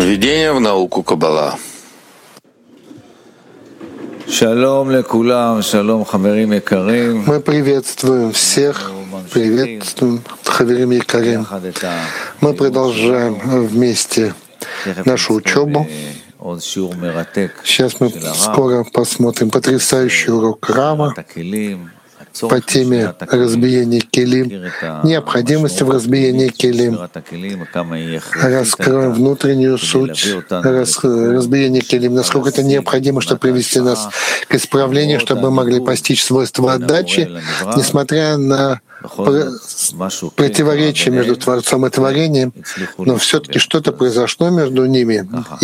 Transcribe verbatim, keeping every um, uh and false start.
Введение в науку Каббала. Мы приветствуем всех, приветствуем Хаверим Якарим. Мы продолжаем вместе нашу учебу. Сейчас мы скоро посмотрим потрясающий урок Рава по теме разбиения келим, необходимости в разбиении келим. Раскроем внутреннюю суть раз, разбиения келим, насколько это необходимо, чтобы привести нас к исправлению, чтобы мы могли постичь свойства отдачи, несмотря на противоречие между Творцом и творением, но все-таки что-то произошло между ними.